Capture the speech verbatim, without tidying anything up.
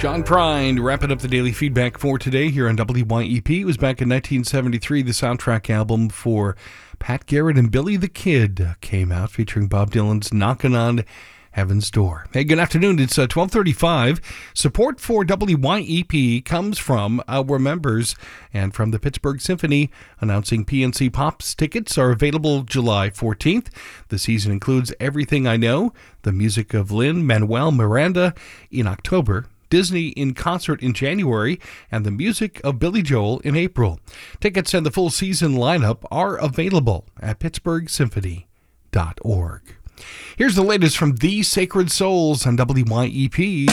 John Prine wrapping up the daily feedback for today here on W Y E P. It was back in nineteen seventy-three. The soundtrack album for Pat Garrett and Billy the Kid came out, featuring Bob Dylan's Knockin' on Heaven's Door. Hey, good afternoon. It's uh, twelve thirty-five. Support for W Y E P comes from our members and from the Pittsburgh Symphony, announcing P N C Pops tickets are available July fourteenth. The season includes Everything I Know, the music of Lin-Manuel Miranda in October, Disney in concert in January, and the music of Billy Joel in April. Tickets and the full season lineup are available at pittsburgh symphony dot org. Here's the latest from The Sacred Souls on W Y E P.